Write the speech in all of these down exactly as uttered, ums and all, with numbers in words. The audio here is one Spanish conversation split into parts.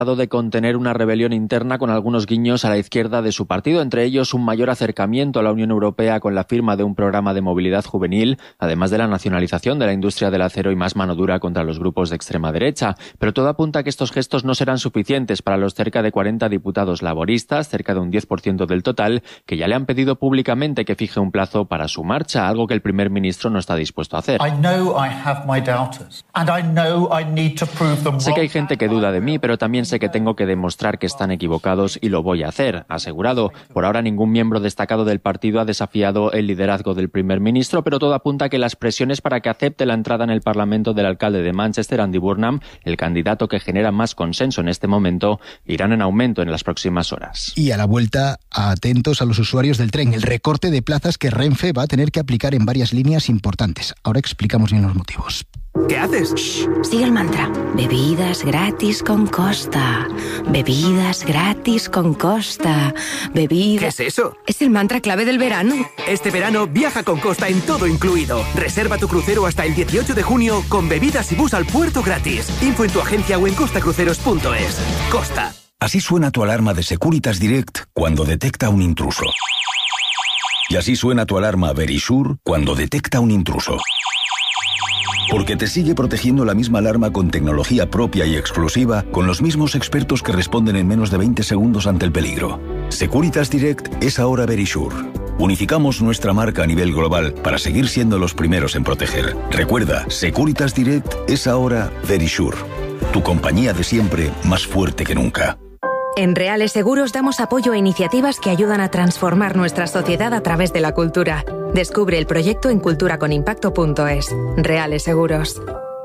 de contener una rebelión interna con algunos guiños a la izquierda de su partido, entre ellos un mayor acercamiento a la Unión Europea con la firma de un programa de movilidad juvenil, además de la nacionalización de la industria del acero y más mano dura contra los grupos de extrema derecha. Pero todo apunta a que estos gestos no serán suficientes para los cerca de cuarenta diputados laboristas, cerca de un diez por ciento del total, que ya le han pedido públicamente que fije un plazo para su marcha, algo que el primer ministro no está dispuesto a hacer. Sé que hay gente que duda de mí, pero también sé que tengo que demostrar que están equivocados y lo voy a hacer, ha asegurado. Por ahora ningún miembro destacado del partido ha desafiado el liderazgo del primer ministro, pero todo apunta a que las presiones para que acepte la entrada en el Parlamento del alcalde de Manchester, Andy Burnham, el candidato que genera más consenso en este momento, irán en aumento en las próximas horas. Y a la vuelta, atentos a los usuarios del tren, el recorte de plazas que Renfe va a tener que aplicar en varias líneas importantes. Ahora explicamos bien los motivos. ¿Qué haces? Shh, sigue el mantra. Bebidas gratis con Costa. Bebidas gratis con Costa. Bebidas... ¿Qué es eso? Es el mantra clave del verano. Este verano viaja con Costa en todo incluido. Reserva tu crucero hasta el dieciocho de junio con bebidas y bus al puerto gratis. Info en tu agencia o en costacruceros punto es. Costa. Así suena tu alarma de Securitas Direct cuando detecta un intruso. Y así suena tu alarma Verisure cuando detecta un intruso. Porque te sigue protegiendo la misma alarma con tecnología propia y exclusiva, con los mismos expertos que responden en menos de veinte segundos ante el peligro. Securitas Direct es ahora Verisure. Unificamos nuestra marca a nivel global para seguir siendo los primeros en proteger. Recuerda, Securitas Direct es ahora Verisure. Tu compañía de siempre, más fuerte que nunca. En Reales Seguros damos apoyo a iniciativas que ayudan a transformar nuestra sociedad a través de la cultura. Descubre el proyecto en cultura con impacto punto es. Reales Seguros.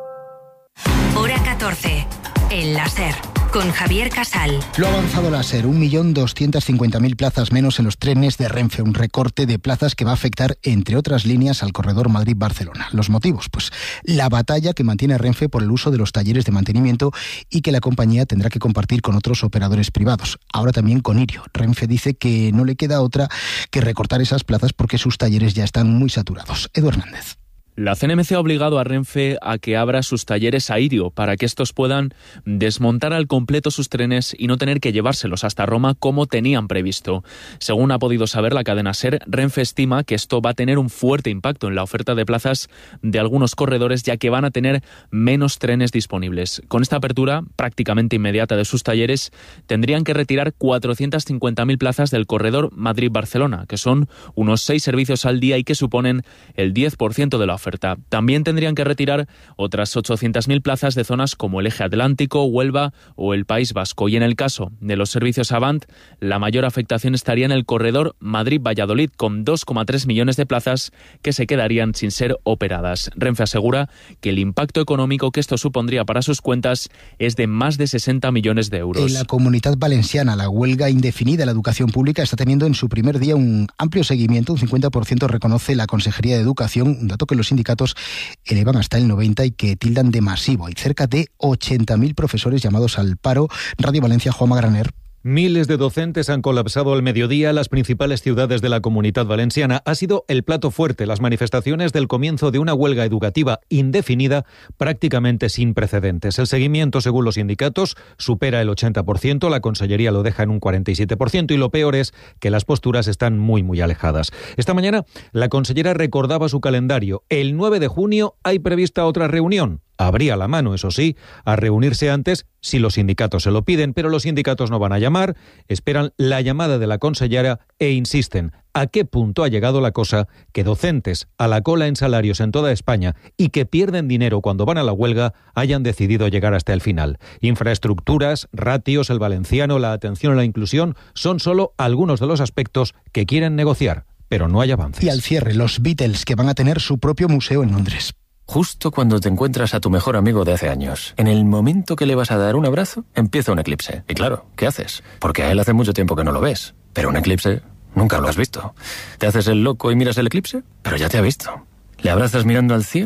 Hora catorce. El láser. Con Javier Casal. Lo ha avanzado la SER, un millón doscientas cincuenta mil plazas menos en los trenes de Renfe, un recorte de plazas que va a afectar, entre otras líneas, al corredor Madrid-Barcelona. ¿Los motivos? Pues la batalla que mantiene Renfe por el uso de los talleres de mantenimiento y que la compañía tendrá que compartir con otros operadores privados, ahora también con Irio. Renfe dice que no le queda otra que recortar esas plazas porque sus talleres ya están muy saturados. Edu Hernández. La C N M C ha obligado a Renfe a que abra sus talleres a Irio para que estos puedan desmontar al completo sus trenes y no tener que llevárselos hasta Roma como tenían previsto. Según ha podido saber la cadena SER, Renfe estima que esto va a tener un fuerte impacto en la oferta de plazas de algunos corredores, ya que van a tener menos trenes disponibles. Con esta apertura prácticamente inmediata de sus talleres, tendrían que retirar cuatrocientas cincuenta mil plazas del corredor Madrid-Barcelona, que son unos seis servicios al día y que suponen el diez por ciento de la oferta. También tendrían que retirar otras ochocientas mil plazas de zonas como el Eje Atlántico, Huelva o el País Vasco. Y en el caso de los servicios Avant, la mayor afectación estaría en el corredor Madrid-Valladolid, con dos coma tres millones de plazas que se quedarían sin ser operadas. Renfe asegura que el impacto económico que esto supondría para sus cuentas es de más de sesenta millones de euros. En la Comunitat Valenciana, la huelga indefinida de la educación pública está teniendo en su primer día un amplio seguimiento. Un cincuenta por ciento reconoce la Consejería de Educación, un dato que los sindicatos elevan hasta el noventa por ciento y que tildan de masivo. Hay cerca de ochenta mil profesores llamados al paro. Radio Valencia, Juanma Graner. Miles de docentes han colapsado al mediodía las principales ciudades de la Comunitat Valenciana. Ha sido el plato fuerte las manifestaciones del comienzo de una huelga educativa indefinida prácticamente sin precedentes. El seguimiento, según los sindicatos, supera el ochenta por ciento, la Consellería lo deja en un cuarenta y siete por ciento y lo peor es que las posturas están muy, muy alejadas. Esta mañana la consellera recordaba su calendario. El nueve de junio hay prevista otra reunión. Habría la mano, eso sí, a reunirse antes si los sindicatos se lo piden, pero los sindicatos no van a llamar, esperan la llamada de la consellera e insisten. ¿A qué punto ha llegado la cosa que docentes a la cola en salarios en toda España y que pierden dinero cuando van a la huelga hayan decidido llegar hasta el final? Infraestructuras, ratios, el valenciano, la atención a la inclusión son solo algunos de los aspectos que quieren negociar, pero no hay avances. Y al cierre, los Beatles, que van a tener su propio museo en Londres. Justo cuando te encuentras a tu mejor amigo de hace años, en el momento que le vas a dar un abrazo, empieza un eclipse. Y claro, ¿qué haces? Porque a él hace mucho tiempo que no lo ves. Pero un eclipse nunca lo has visto. ¿Te haces el loco y miras el eclipse? Pero ya te ha visto. ¿Le abrazas mirando al cielo?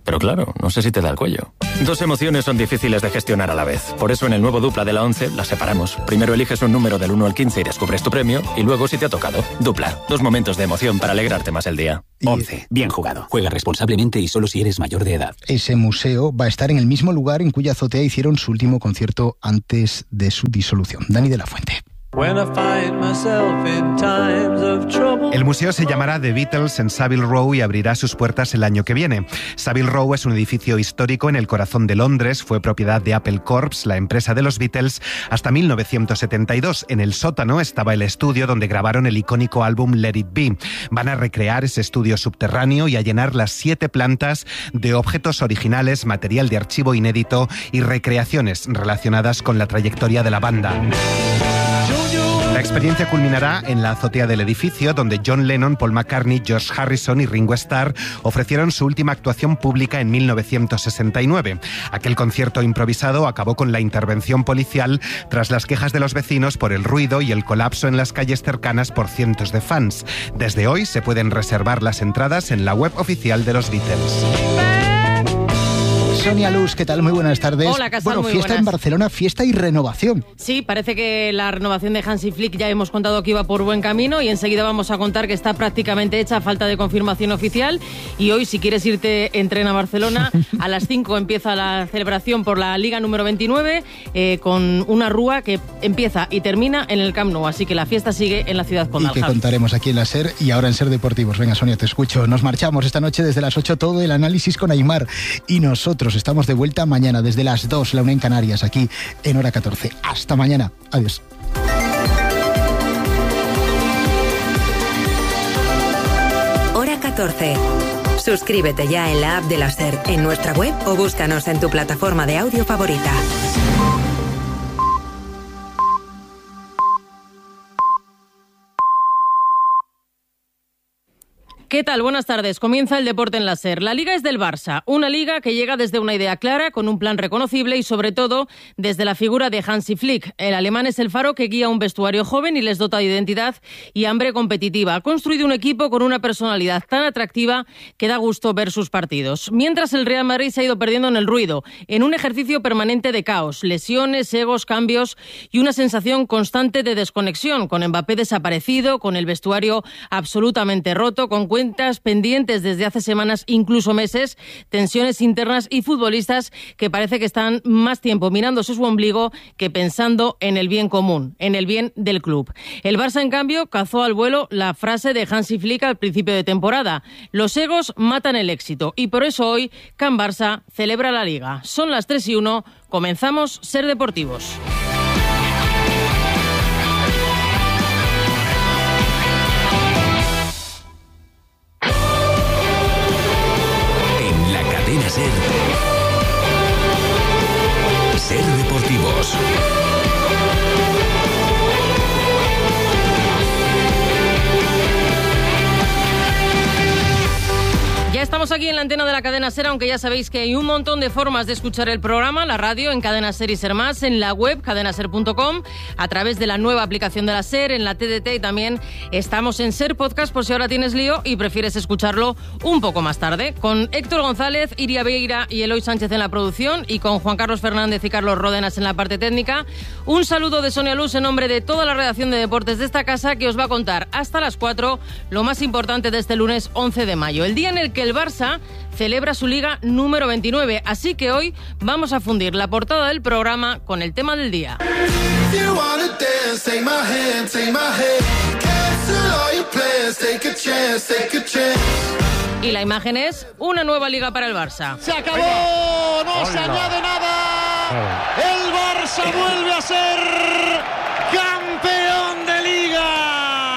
Pero claro, no sé si te da el cuello. Dos emociones son difíciles de gestionar a la vez. Por eso en el nuevo Dupla de la once las separamos. Primero eliges un número del uno al quince y descubres tu premio, y luego si te ha tocado. Dupla, dos momentos de emoción para alegrarte más el día. once. Bien jugado. Juega responsablemente y solo si eres mayor de edad. Ese museo va a estar en el mismo lugar en cuya azotea hicieron su último concierto antes de su disolución. Dani de la Fuente. El museo se llamará The Beatles en Savile Row y abrirá sus puertas el año que viene. Savile Row es un edificio histórico en el corazón de Londres, fue propiedad de Apple Corps, la empresa de los Beatles, hasta mil novecientos setenta y dos. En el sótano estaba el estudio donde grabaron el icónico álbum Let It Be. Van a recrear ese estudio subterráneo y a llenar las siete plantas de objetos originales, material de archivo inédito y recreaciones relacionadas con la trayectoria de la banda. La experiencia culminará en la azotea del edificio, donde John Lennon, Paul McCartney, George Harrison y Ringo Starr ofrecieron su última actuación pública en mil novecientos sesenta y nueve. Aquel concierto improvisado acabó con la intervención policial tras las quejas de los vecinos por el ruido y el colapso en las calles cercanas por cientos de fans. Desde hoy se pueden reservar las entradas en la web oficial de los Beatles. Sonia Luz, ¿qué tal? Muy buenas tardes. Hola, Casal, bueno, muy fiesta buenas. en Barcelona, fiesta y renovación. Sí, parece que la renovación de Hansi Flick ya hemos contado que iba por buen camino y enseguida vamos a contar que está prácticamente hecha a falta de confirmación oficial. Y hoy, si quieres irte en tren a Barcelona, a las cinco empieza la celebración por la Liga número veintinueve eh, con una rúa que empieza y termina en el Camp Nou. Así que la fiesta sigue en la ciudad condal. Y que contaremos aquí en la SER y ahora en SER Deportivos. Venga, Sonia, te escucho. Nos marchamos esta noche desde las ocho, todo el análisis con Aimar. Y nosotros estamos de vuelta mañana desde las dos, la una en Canarias, aquí en Hora catorce. Hasta mañana. Adiós. Hora catorce. Suscríbete ya en la app de la SER, en nuestra web o búscanos en tu plataforma de audio favorita. ¿Qué tal? Buenas tardes. Comienza el deporte en la SER. La Liga es del Barça, una liga que llega desde una idea clara, con un plan reconocible y, sobre todo, desde la figura de Hansi Flick. El alemán es el faro que guía un vestuario joven y les dota de identidad y hambre competitiva. Ha construido un equipo con una personalidad tan atractiva que da gusto ver sus partidos. Mientras el Real Madrid se ha ido perdiendo en el ruido, en un ejercicio permanente de caos, lesiones, egos, cambios y una sensación constante de desconexión, con Mbappé desaparecido, con el vestuario absolutamente roto, con cuentas pendientes desde hace semanas, incluso meses, tensiones internas y futbolistas que parece que están más tiempo mirándose su ombligo que pensando en el bien común, en el bien del club. El Barça, en cambio, cazó al vuelo la frase de Hansi Flick al principio de temporada: los egos matan el éxito, y por eso hoy Can Barça celebra la Liga. Son las tres y uno, comenzamos Ser Deportivos. Ser, Ser Deportivos. Ya estamos aquí en la antena de la cadena SER, aunque ya sabéis que hay un montón de formas de escuchar el programa, la radio, en Cadena SER y SER Más, en la web cadena ser punto com, a través de la nueva aplicación de la SER, en la T D T, y también estamos en SER Podcast por si ahora tienes lío y prefieres escucharlo un poco más tarde, con Héctor González, Iria Vieira y Eloy Sánchez en la producción y con Juan Carlos Fernández y Carlos Ródenas en la parte técnica. Un saludo de Sonia Luz en nombre de toda la redacción de deportes de esta casa, que os va a contar hasta las cuatro lo más importante de este lunes once de mayo, el día en el que el Barça celebra su Liga número veintinueve. Así que hoy vamos a fundir la portada del programa con el tema del día. Y la imagen es una nueva Liga para el Barça. ¡Se acabó! ¡No se añade nada! ¡El Barça vuelve a ser campeón de Liga!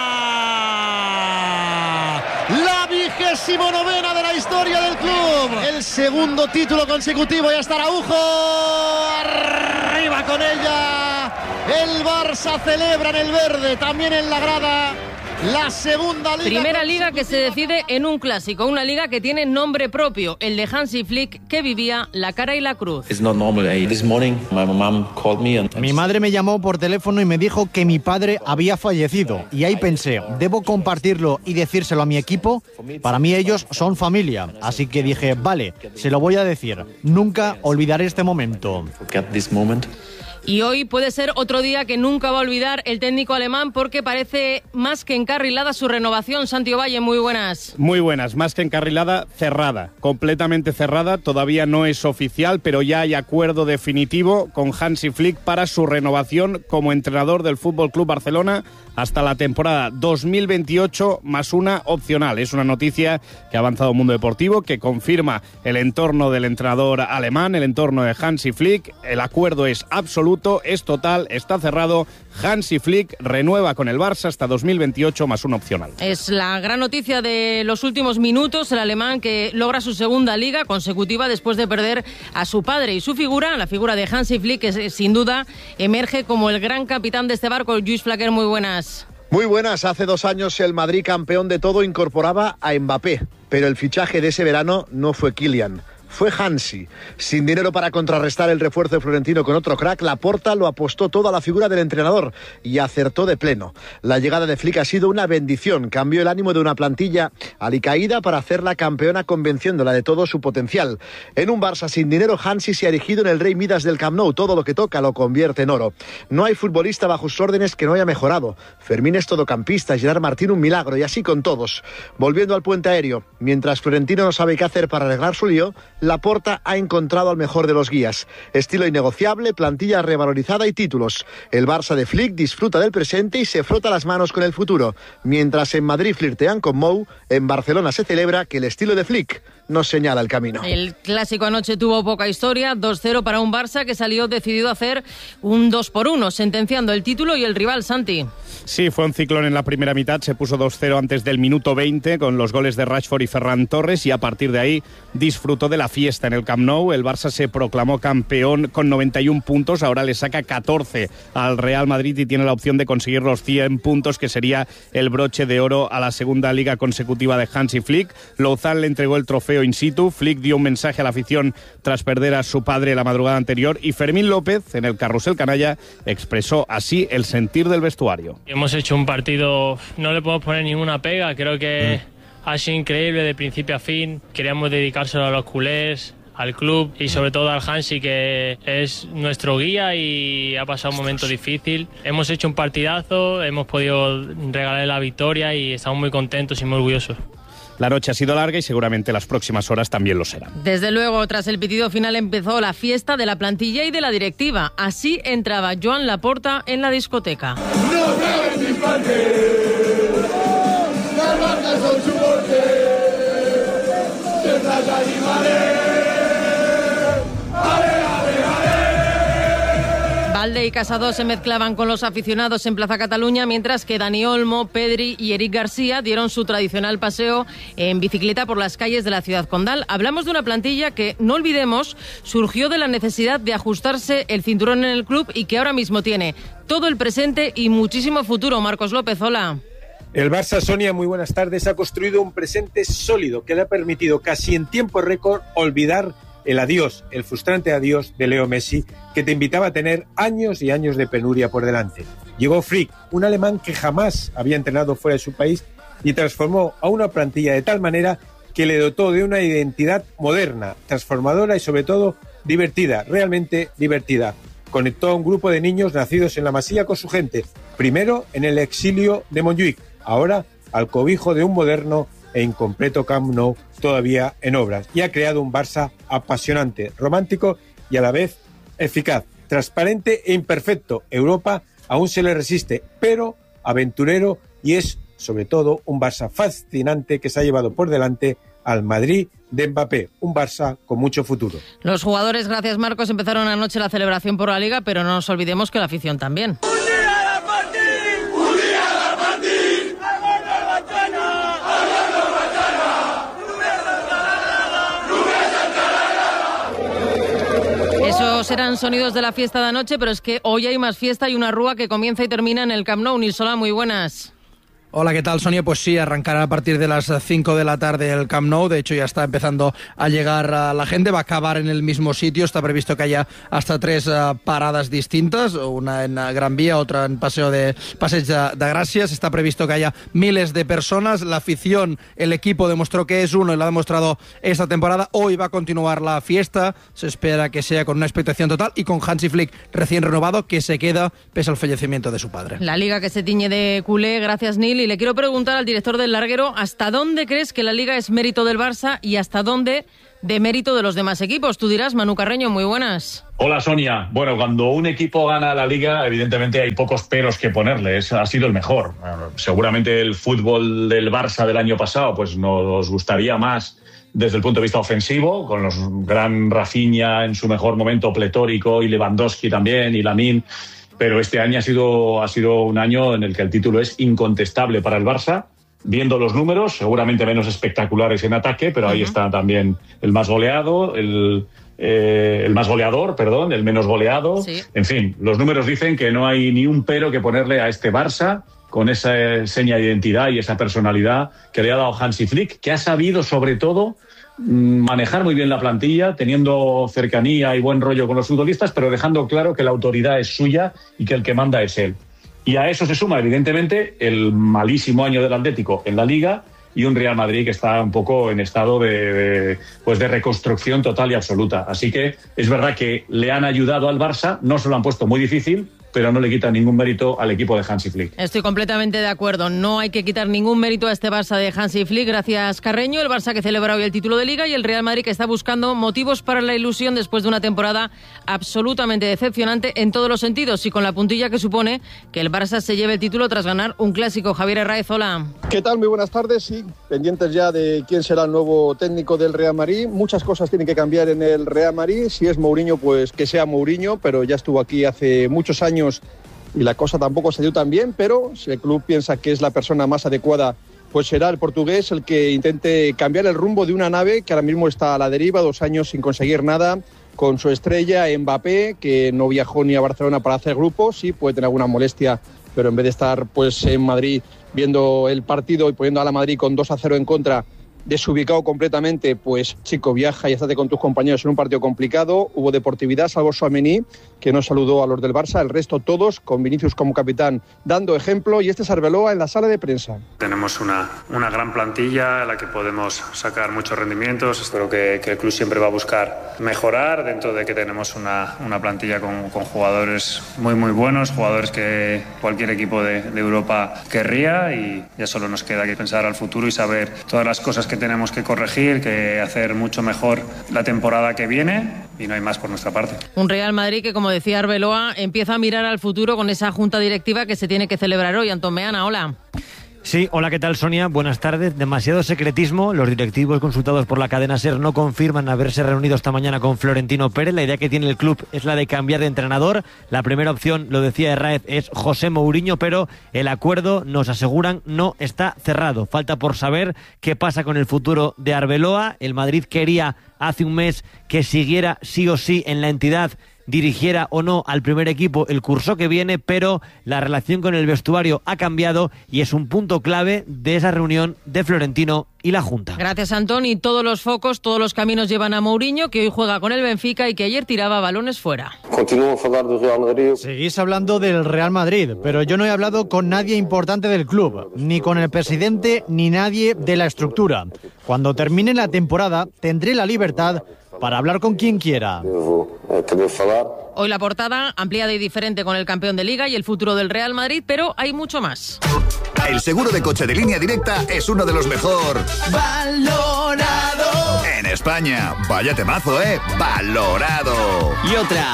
Vigésimo novena de la historia del club. El segundo título consecutivo. Ya está Araujo. Arriba con ella. El Barça celebra en el verde, también en la grada. la segunda liga. Primera liga que se decide en un clásico, una liga que tiene nombre propio, el de Hansi Flick, que vivía la cara y la cruz. Mi madre me llamó por teléfono y me dijo que mi padre había fallecido. Y ahí pensé, ¿debo compartirlo y decírselo a mi equipo? Para mí ellos son familia. Así que dije, vale, se lo voy a decir. Nunca olvidaré este momento. Y hoy puede ser otro día que nunca va a olvidar el técnico alemán, porque parece más que encarrilada su renovación. Santi Ovalle, muy buenas. Muy buenas, más que encarrilada, cerrada, completamente cerrada. Todavía no es oficial, pero ya hay acuerdo definitivo con Hansi Flick para su renovación como entrenador del F C Barcelona hasta la temporada dos mil veintiocho, más una opcional. Es una noticia que ha avanzado Mundo Deportivo, que confirma el entorno del entrenador alemán, el entorno de Hansi Flick. El acuerdo es absoluto, es total, está cerrado. Hansi Flick renueva con el Barça hasta dos mil veintiocho, más una opcional. Es la gran noticia de los últimos minutos, el alemán que logra su segunda liga consecutiva después de perder a su padre, y su figura, la figura de Hansi Flick, que sin duda emerge como el gran capitán de este barco. Lluís Flaquer, muy buenas. Muy buenas. Hace dos años el Madrid, campeón de todo, incorporaba a Mbappé, pero el fichaje de ese verano no fue Kylian. Fue Hansi. Sin dinero para contrarrestar el refuerzo de Florentino con otro crack, Laporta lo apostó todo a la figura del entrenador y acertó de pleno. La llegada de Flick ha sido una bendición. Cambió el ánimo de una plantilla alicaída para hacerla campeona, convenciéndola de todo su potencial. En un Barça sin dinero, Hansi se ha erigido en el rey Midas del Camp Nou. Todo lo que toca lo convierte en oro. No hay futbolista bajo sus órdenes que no haya mejorado. Fermín es todocampista, Gerard Martín un milagro, y así con todos. Volviendo al puente aéreo, mientras Florentino no sabe qué hacer para arreglar su lío, Laporta ha encontrado al mejor de los guías. Estilo innegociable, plantilla revalorizada y títulos. El Barça de Flick disfruta del presente y se frota las manos con el futuro. Mientras en Madrid flirtean con Mou, en Barcelona se celebra que el estilo de Flick nos señala el camino. El clásico anoche tuvo poca historia, dos cero para un Barça que salió decidido a hacer un dos por uno, sentenciando el título y el rival. Santi. Sí, fue un ciclón en la primera mitad, se puso dos cero antes del minuto veinte con los goles de Rashford y Ferran Torres, y a partir de ahí disfrutó de la fiesta en el Camp Nou. El Barça se proclamó campeón con noventa y un puntos, ahora le saca catorce al Real Madrid y tiene la opción de conseguir los cien puntos, que sería el broche de oro a la segunda liga consecutiva de Hansi Flick. Louzán le entregó el trofeo in situ, Flick dio un mensaje a la afición tras perder a su padre la madrugada anterior, y Fermín López, en el carrusel canalla, expresó así el sentir del vestuario. Hemos hecho un partido, no le podemos poner ninguna pega, creo que mm. ha sido increíble de principio a fin. Queríamos dedicárselo a los culés, al club y sobre todo al Hansi, que es nuestro guía y ha pasado un momento difícil. Hemos hecho un partidazo, hemos podido regalarle la victoria y estamos muy contentos y muy orgullosos. La noche ha sido larga y seguramente las próximas horas también lo serán. Desde luego, tras el pitido final empezó la fiesta de la plantilla y de la directiva. Así entraba Joan Laporta en la discoteca. No sabes disparate, las marcas son su porte, tendrás animales. Valde y Casado se mezclaban con los aficionados en Plaza Cataluña, mientras que Dani Olmo, Pedri y Eric García dieron su tradicional paseo en bicicleta por las calles de la ciudad condal. Hablamos de una plantilla que, no olvidemos, surgió de la necesidad de ajustarse el cinturón en el club y que ahora mismo tiene todo el presente y muchísimo futuro. Marcos López, hola. El Barça, Sonia, muy buenas tardes, ha construido un presente sólido que le ha permitido casi en tiempo récord olvidar el adiós, el frustrante adiós de Leo Messi, que te invitaba a tener años y años de penuria por delante. Llegó Flick, un alemán que jamás había entrenado fuera de su país, y transformó a una plantilla de tal manera que le dotó de una identidad moderna, transformadora y sobre todo divertida, realmente divertida. Conectó a un grupo de niños nacidos en la Masía con su gente, primero en el exilio de Montjuïc, ahora al cobijo de un moderno e incompleto Camp Nou todavía en obras, y ha creado un Barça apasionante, romántico y a la vez eficaz, transparente e imperfecto. Europa aún se le resiste, pero aventurero, y es sobre todo un Barça fascinante que se ha llevado por delante al Madrid de Mbappé, un Barça con mucho futuro. Los jugadores, gracias Marcos, empezaron anoche la celebración por la Liga, pero no nos olvidemos que la afición también. Esos eran sonidos de la fiesta de anoche, pero es que hoy hay más fiesta y una rúa que comienza y termina en el Camp Nou. Nilsola, muy buenas. Hola, ¿qué tal, Sonia? Pues sí, arrancará a partir de las cinco de la tarde el Camp Nou. De hecho, ya está empezando a llegar a la gente. Va a acabar en el mismo sitio. Está previsto que haya hasta tres uh, paradas distintas. Una en uh, Gran Vía, otra en Paseo de Passeig de, de Gràcies. Está previsto que haya miles de personas. La afición, el equipo demostró que es uno y lo ha demostrado esta temporada. Hoy va a continuar la fiesta. Se espera que sea con una expectación total y con Hansi Flick recién renovado, que se queda pese al fallecimiento de su padre. La Liga que se tiñe de culé. Gracias, Neil. Y le quiero preguntar al director del larguero, ¿hasta dónde crees que la Liga es mérito del Barça y hasta dónde de mérito de los demás equipos? Tú dirás, Manu Carreño, muy buenas. Hola, Sonia. Bueno, cuando un equipo gana la Liga, evidentemente hay pocos peros que ponerle. Es, ha sido el mejor. Seguramente el fútbol del Barça del año pasado pues nos gustaría más desde el punto de vista ofensivo, con los gran Rafinha en su mejor momento pletórico y Lewandowski también y Lamine. Pero este año ha sido, ha sido un año en el que el título es incontestable para el Barça. Viendo los números, seguramente menos espectaculares en ataque, pero ahí uh-huh. está también el más goleado, el, eh, el más goleador, perdón, el menos goleado. Sí. En fin, los números dicen que no hay ni un pero que ponerle a este Barça, con esa seña de identidad y esa personalidad que le ha dado Hansi Flick, que ha sabido sobre todo manejar muy bien la plantilla, teniendo cercanía y buen rollo con los futbolistas, pero dejando claro que la autoridad es suya y que el que manda es él. Y a eso se suma, evidentemente, el malísimo año del Atlético en la Liga y un Real Madrid que está un poco en estado de, de, pues de reconstrucción total y absoluta. Así que es verdad que le han ayudado al Barça, no se lo han puesto muy difícil, pero no le quita ningún mérito al equipo de Hansi Flick. Estoy completamente de acuerdo. No hay que quitar ningún mérito a este Barça de Hansi Flick. Gracias, Carreño. El Barça que celebra hoy el título de Liga y el Real Madrid que está buscando motivos para la ilusión después de una temporada absolutamente decepcionante en todos los sentidos y con la puntilla que supone que el Barça se lleve el título tras ganar un clásico. Javier Herráez, hola. ¿Qué tal? Muy buenas tardes. Sí, pendientes ya de quién será el nuevo técnico del Real Madrid. Muchas cosas tienen que cambiar en el Real Madrid. Si es Mourinho, pues que sea Mourinho, pero ya estuvo aquí hace muchos años y la cosa tampoco se dio tan bien, pero si el club piensa que es la persona más adecuada, pues será el portugués el que intente cambiar el rumbo de una nave que ahora mismo está a la deriva, dos años sin conseguir nada, con su estrella Mbappé, que no viajó ni a Barcelona para hacer grupos, sí puede tener alguna molestia, pero en vez de estar pues en Madrid viendo el partido y poniendo a la Madrid con dos a cero en contra, desubicado completamente, pues chico, viaja y estate con tus compañeros en un partido complicado. Hubo deportividad, salvo Tchouaméni, que no saludó a los del Barça, el resto todos, con Vinicius como capitán, dando ejemplo, y este es Arbeloa en la sala de prensa. Tenemos una, una gran plantilla en la que podemos sacar muchos rendimientos. Espero que, que el club siempre va a buscar mejorar, dentro de que tenemos una, una plantilla con, con jugadores muy muy buenos, jugadores que cualquier equipo de, de Europa querría, y ya solo nos queda que pensar al futuro y saber todas las cosas que tenemos que corregir, que hacer mucho mejor la temporada que viene, y no hay más por nuestra parte. Un Real Madrid que, como decía Arbeloa, empieza a mirar al futuro con esa junta directiva que se tiene que celebrar hoy. Antón Meana, hola. Sí, hola, ¿qué tal, Sonia? Buenas tardes. Demasiado secretismo. Los directivos consultados por la cadena SER no confirman haberse reunido esta mañana con Florentino Pérez. La idea que tiene el club es la de cambiar de entrenador. La primera opción, lo decía Herráez, es José Mourinho, pero el acuerdo, nos aseguran, no está cerrado. Falta por saber qué pasa con el futuro de Arbeloa. El Madrid quería hace un mes que siguiera sí o sí en la entidad, dirigiera o no al primer equipo el curso que viene, pero la relación con el vestuario ha cambiado y es un punto clave de esa reunión de Florentino y la Junta. Gracias, Antón. Y todos los focos, todos los caminos llevan a Mourinho, que hoy juega con el Benfica y que ayer tiraba balones fuera. Continúo a hablar del Real Madrid. Seguís hablando del Real Madrid, pero yo no he hablado con nadie importante del club, ni con el presidente, ni nadie de la estructura. Cuando termine la temporada, tendré la libertad para hablar con quien quiera. Hoy la portada ampliada y diferente con el campeón de Liga y el futuro del Real Madrid, pero hay mucho más. El seguro de coche de Línea Directa es uno de los mejor valorado en España. Vaya temazo, ¿eh? Valorado. Y otra,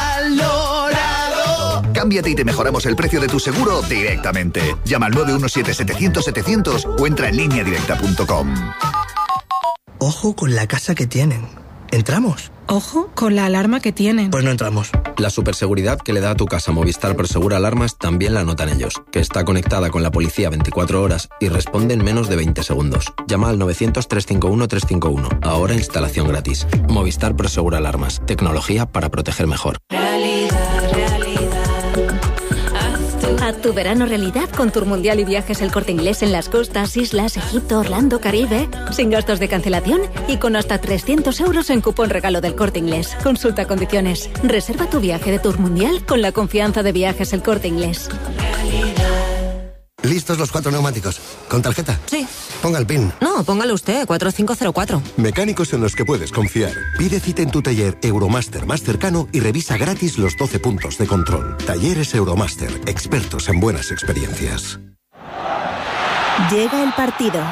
valorado. Cámbiate y te mejoramos el precio de tu seguro directamente. Llama al nueve uno siete, setecientos, setecientos o entra en línea directa punto com. Ojo con la casa que tienen. ¿Entramos? Ojo con la alarma que tienen. Pues no entramos. La superseguridad que le da a tu casa Movistar Prosegur Alarmas también la notan ellos, que está conectada con la policía veinticuatro horas y responde en menos de veinte segundos. Llama al novecientos, trescientos cincuenta y uno, trescientos cincuenta y uno. Ahora instalación gratis. Movistar Prosegur Alarmas. Tecnología para proteger mejor. Realidad, realidad. Haz tu verano realidad con Tour Mundial y Viajes El Corte Inglés en las costas, islas, Egipto, Orlando, Caribe. Sin gastos de cancelación y con hasta trescientos euros en cupón regalo del Corte Inglés. Consulta condiciones. Reserva tu viaje de Tour Mundial con la confianza de Viajes El Corte Inglés. ¿Listos los cuatro neumáticos? ¿Con tarjeta? Sí. Ponga el PIN. No, póngalo usted, cuatro cinco cero cuatro. Mecánicos en los que puedes confiar. Pide cita en tu taller Euromaster más cercano y revisa gratis los doce puntos de control. Talleres Euromaster, expertos en buenas experiencias. Llega el partido.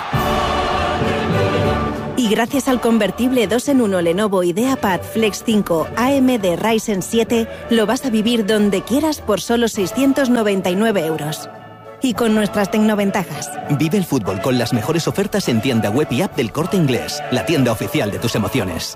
Y gracias al convertible dos en uno Lenovo IdeaPad Flex cinco A M D Ryzen siete, lo vas a vivir donde quieras por solo seiscientos noventa y nueve euros. Y con nuestras tecnoventajas. Vive el fútbol con las mejores ofertas en tienda web y app del Corte Inglés, la tienda oficial de tus emociones.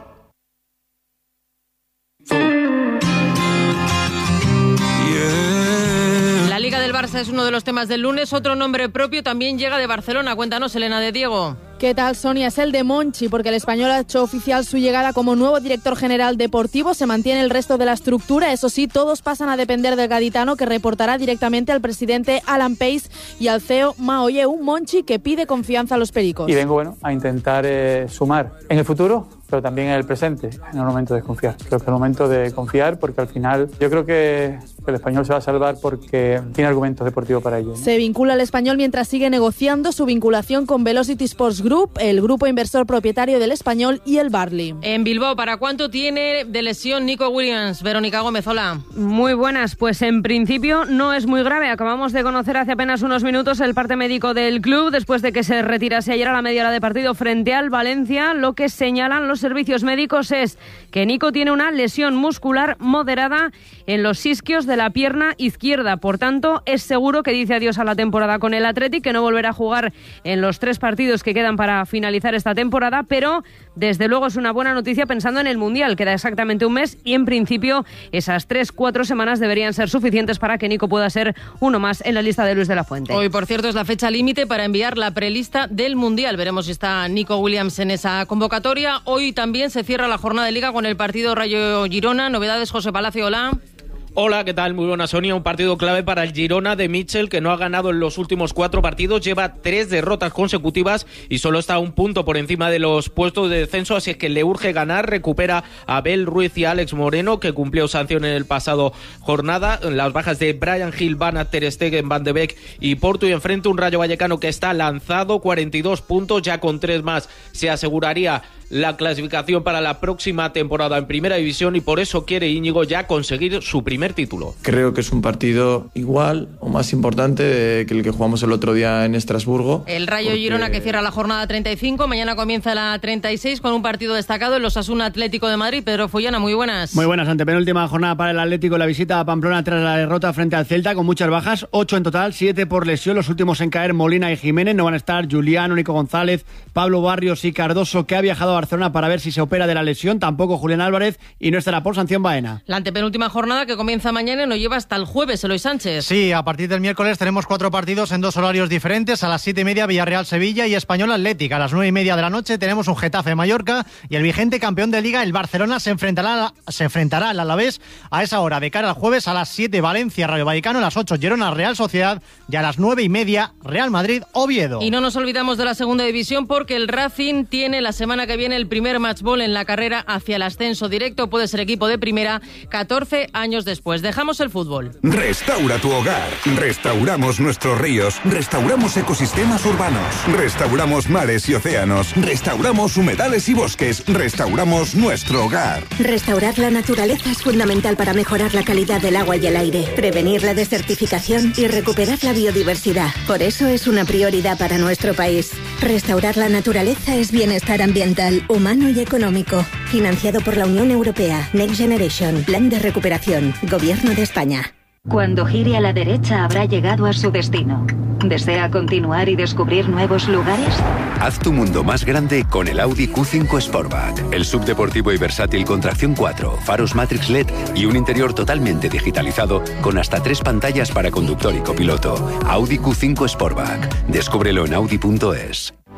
La Liga del Barça es uno de los temas del lunes. Otro nombre propio también llega de Barcelona. Cuéntanos, Elena de Diego. ¿Qué tal, Sonia? Es el de Monchi, porque el español ha hecho oficial su llegada como nuevo director general deportivo. Se mantiene el resto de la estructura. Eso sí, todos pasan a depender del gaditano, que reportará directamente al presidente Alan Pace y al C E O Maoye. Un Monchi que pide confianza a los pericos. Y vengo bueno, a intentar eh, sumar en el futuro, pero también en el presente, en el momento de confiar. Creo que es el momento de confiar, porque al final yo creo que el español se va a salvar porque tiene argumentos deportivos para ello, ¿no? Se vincula al español mientras sigue negociando su vinculación con Velocity Sports Group, el grupo inversor propietario del español, y el Barley. En Bilbao, ¿para cuánto tiene de lesión Nico Williams? Verónica Gómez, hola. Muy buenas, pues en principio no es muy grave. Acabamos de conocer hace apenas unos minutos el parte médico del club después de que se retirase ayer a la media hora de partido frente al Valencia. Lo que señalan los servicios médicos es que Nico tiene una lesión muscular moderada en los isquios de la pierna izquierda. Por tanto, es seguro que dice adiós a la temporada con el Athletic, que no volverá a jugar en los tres partidos que quedan para finalizar esta temporada, pero desde luego es una buena noticia pensando en el Mundial. Queda exactamente un mes y en principio esas tres, cuatro semanas deberían ser suficientes para que Nico pueda ser uno más en la lista de Luis de la Fuente. Hoy, por cierto, es la fecha límite para enviar la prelista del Mundial. Veremos si está Nico Williams en esa convocatoria. Hoy también se cierra la jornada de Liga con el partido Rayo Girona. Novedades, José Palacio, hola. Hola, ¿qué tal? Muy buena, Sonia. Un partido clave para el Girona de Mitchell, que no ha ganado en los últimos cuatro partidos, lleva tres derrotas consecutivas y solo está a un punto por encima de los puestos de descenso, así es que le urge ganar. Recupera a Abel Ruiz y a Alex Moreno, que cumplió sanción en el pasado jornada. Las bajas de Brian Hill, Van Aert, Ter Stegen, Van de Beek y Porto, y enfrente un Rayo Vallecano que está lanzado, cuarenta y dos puntos, ya con tres más se aseguraría la clasificación para la próxima temporada en Primera División, y por eso quiere Íñigo ya conseguir su primer título. Creo que es un partido igual o más importante que el que jugamos el otro día en Estrasburgo. El Rayo porque... Girona, que cierra la jornada treinta y cinco, mañana comienza la treinta y seis con un partido destacado, el Osasuna Atlético de Madrid. Pedro Follana, muy buenas. Muy buenas, antepenúltima jornada para el Atlético, la visita a Pamplona tras la derrota frente al Celta, con muchas bajas, ocho en total, siete por lesión, los últimos en caer Molina y Jiménez. No van a estar Juliano, Nico González, Pablo Barrios y Cardoso, que ha viajado a Barcelona para ver si se opera de la lesión, tampoco Julián Álvarez, y no estará por sanción Baena. La antepenúltima jornada, que comienza mañana y nos lleva hasta el jueves, Eloy Sánchez. Sí, a partir del miércoles tenemos cuatro partidos en dos horarios diferentes. A las siete y media Villarreal-Sevilla y Español-Atlético. A las nueve y media de la noche tenemos un Getafe-Mallorca, y el vigente campeón de Liga, el Barcelona, se enfrentará, se enfrentará al Alavés a esa hora. De cara al jueves, a las siete Valencia-Rayo Vallecano, a las ocho Girona-Real Sociedad, y a las nueve y media Real Madrid-Oviedo. Y no nos olvidamos de la segunda división, porque el Racing tiene la semana que viene el primer matchball en la carrera hacia el ascenso directo. Puede ser equipo de primera catorce años después. Dejamos el fútbol. Restaura tu hogar. Restauramos nuestros ríos. Restauramos ecosistemas urbanos. Restauramos mares y océanos. Restauramos humedales y bosques. Restauramos nuestro hogar. Restaurar la naturaleza es fundamental para mejorar la calidad del agua y el aire, prevenir la desertificación y recuperar la biodiversidad. Por eso es una prioridad para nuestro país. Restaurar la naturaleza es bienestar ambiental, humano y económico. Financiado por la Unión Europea. Next Generation. Plan de recuperación. Gobierno de España. Cuando gire a la derecha habrá llegado a su destino. ¿Desea continuar y descubrir nuevos lugares? Haz tu mundo más grande con el Audi Q cinco Sportback. El subdeportivo y versátil con tracción cuatro, faros Matrix L E D y un interior totalmente digitalizado con hasta tres pantallas para conductor y copiloto. Audi Q cinco Sportback. Descúbrelo en audi punto es.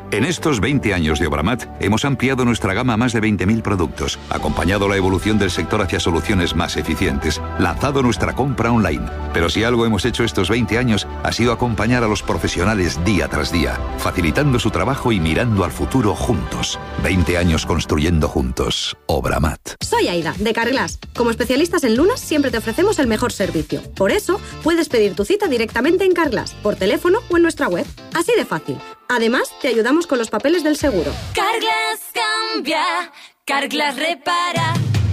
En estos veinte años de Obramat hemos ampliado nuestra gama a más de veinte mil productos, acompañado la evolución del sector hacia soluciones más eficientes, lanzado nuestra compra online. Pero si algo hemos hecho estos veinte años ha sido acompañar a los profesionales día tras día, facilitando su trabajo y mirando al futuro juntos. veinte años construyendo juntos. Obramat. Soy Aida, de Carglass. Como especialistas en lunas siempre te ofrecemos el mejor servicio. Por eso puedes pedir tu cita directamente en Carglass, por teléfono o en nuestra web. Así de fácil. Además, te ayudamos con los papeles del seguro. Carglass cambia, Carglass repara.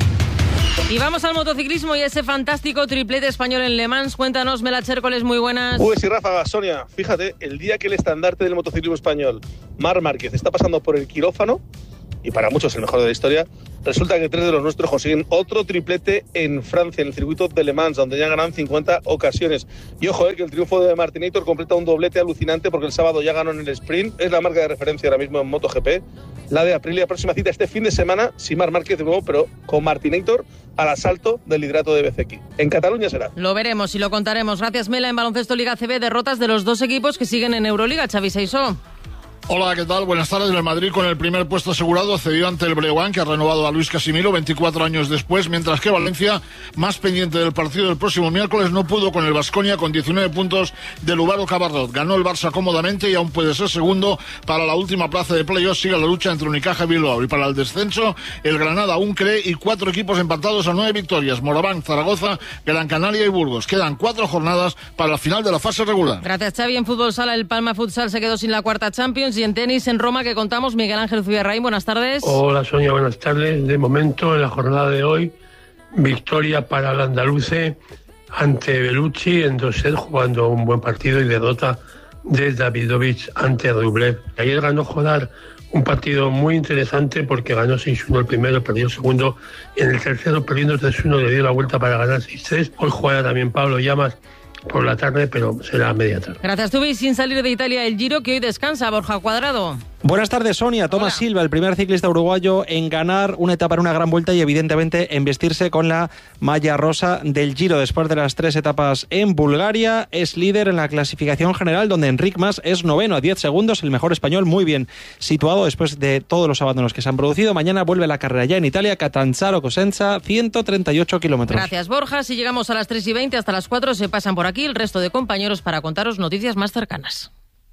Y vamos al motociclismo y ese fantástico triplete español en Le Mans. Cuéntanos, Mela Chércoles, muy buenas. Uy, sí, Rafa, Sonia, fíjate, el día que el estandarte del motociclismo español, Marc Márquez, está pasando por el quirófano, y para muchos el mejor de la historia, resulta que tres de los nuestros consiguen otro triplete en Francia, en el circuito de Le Mans, donde ya ganan cincuenta ocasiones. Y ojo, eh, que el triunfo de Martinator completa un doblete alucinante porque el sábado ya ganó en el sprint. Es la marca de referencia ahora mismo en MotoGP. La de Aprilia, próxima cita este fin de semana, sin Marc Márquez de nuevo, pero con Martinator al asalto del liderato de B C X. En Cataluña será. Lo veremos y lo contaremos. Gracias, Mela. En baloncesto Liga C B, derrotas de los dos equipos que siguen en Euroliga. Xavi Seisó. Hola, ¿qué tal? Buenas tardes. El Madrid con el primer puesto asegurado cedió ante el Breogán, que ha renovado a Luis Casimiro veinticuatro años después, mientras que Valencia, más pendiente del partido del próximo miércoles, no pudo con el Baskonia con diecinueve puntos del Uvaro Cabarrot. Ganó el Barça cómodamente y aún puede ser segundo para la última plaza de playoff. Sigue la lucha entre Unicaja y Bilbao. Y para el descenso, el Granada aún cree y cuatro equipos empatados a nueve victorias. Moraván, Zaragoza, Gran Canaria y Burgos. Quedan cuatro jornadas para la final de la fase regular. Gracias, Xavi. En fútbol sala, el Palma Futsal se quedó sin la cuarta Champions. Y en tenis, en Roma, que contamos, Miguel Ángel Zubierraín, buenas tardes. Hola, Sonia, buenas tardes. De momento, en la jornada de hoy, victoria para el andaluce ante Bellucci en dos sets, jugando un buen partido, y derrota de Davidovich ante Rublev. Ayer ganó Jodar un partido muy interesante porque ganó seis uno el primero, perdió el segundo, y en el tercero, perdiendo tres uno, le dio la vuelta para ganar seis tres. Hoy juega también Pablo Llamas por la tarde, pero será a media tarde. Gracias, Tubi. Sin salir de Italia, el Giro, que hoy descansa. Borja Cuadrado. Buenas tardes, Sonia. Tomás Silva, el primer ciclista uruguayo en ganar una etapa en una gran vuelta y evidentemente en vestirse con la malla rosa del Giro. Después de las tres etapas en Bulgaria, es líder en la clasificación general, donde Enric Mas es noveno a diez segundos, el mejor español, muy bien situado después de todos los abandonos que se han producido. Mañana vuelve la carrera ya en Italia, Catanzaro Cosenza, ciento treinta y ocho kilómetros. Gracias, Borja. Si llegamos a las tres y veinte, hasta las cuatro se pasan por aquí el resto de compañeros para contaros noticias más cercanas.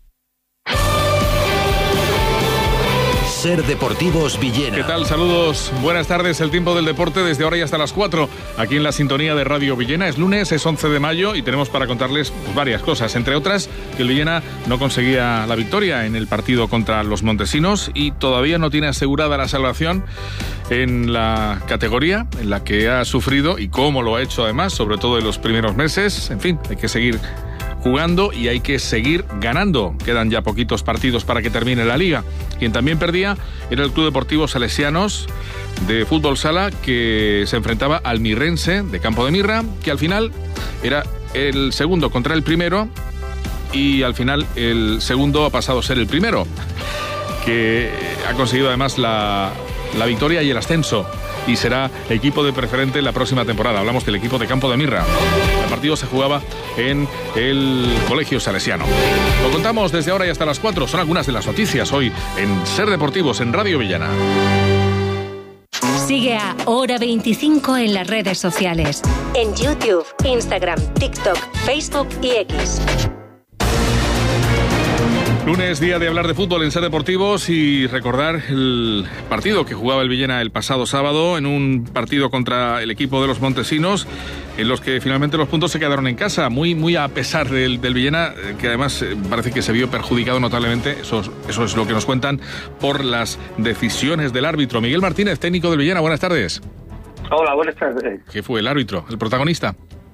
Ser Deportivos Villena. ¿Qué tal? Saludos, buenas tardes. El tiempo del deporte desde ahora y hasta las cuatro, aquí en la sintonía de Radio Villena. Es lunes, es once de mayo y tenemos para contarles pues, varias cosas. Entre otras, que el Villena no conseguía la victoria en el partido contra los montesinos y todavía no tiene asegurada la salvación en la categoría en la que ha sufrido y cómo lo ha hecho además, sobre todo en los primeros meses. En fin, hay que seguir jugando y hay que seguir ganando. Quedan ya poquitos partidos para que termine la liga. Quien también perdía era el Club Deportivo Salesianos de fútbol sala, que se enfrentaba al Mirrense de Campo de Mirra, que al final era el segundo contra el primero y al final el segundo ha pasado a ser el primero, que ha conseguido además la, la victoria y el ascenso y será equipo de preferente la próxima temporada. Hablamos del equipo de Campo de Mirra. El partido se jugaba en el Colegio Salesiano. Lo contamos desde ahora y hasta las cuatro. Son algunas de las noticias hoy en Ser Deportivos en Radio Villena. Sigue a Hora veinticinco en las redes sociales. En YouTube, Instagram, TikTok, Facebook y X. Lunes, día de hablar de fútbol en Ser Deportivos y recordar el partido que jugaba el Villena el pasado sábado en un partido contra el equipo de los montesinos, en los que finalmente los puntos se quedaron en casa, muy muy a pesar del, del Villena, que además parece que se vio perjudicado notablemente, eso, eso es lo que nos cuentan, por las decisiones del árbitro. Miguel Martínez, técnico del Villena, buenas tardes. Hola, buenas tardes. ¿Qué fue el árbitro, el protagonista?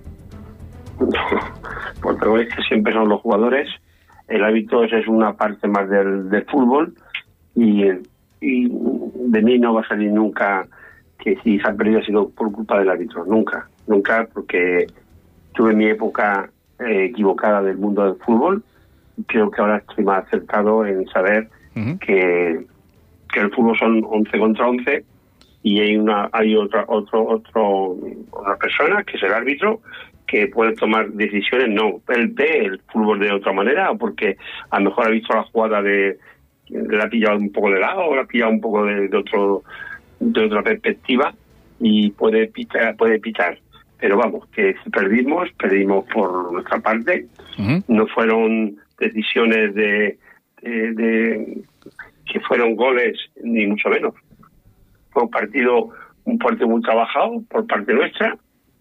Protagonistas siempre son los jugadores. El árbitro es una parte más del, del fútbol y, y de mí no va a salir nunca que si se ha perdido ha sido por culpa del árbitro, nunca, nunca, porque tuve mi época eh, equivocada del mundo del fútbol y creo que ahora estoy más acertado en saber uh-huh. que, que el fútbol son once contra once y hay una hay otra otro otro una persona que es el árbitro que puede tomar decisiones. No, él ve el fútbol de otra manera, porque a lo mejor ha visto la jugada de le ha pillado un poco de lado, le ha pillado un poco de, de otro de otra perspectiva y puede pitar, puede pitar. Pero vamos, que si perdimos, perdimos por nuestra parte. Uh-huh. No fueron decisiones de, de, de que fueron goles, ni mucho menos. Fue un partido, un partido muy trabajado por parte nuestra,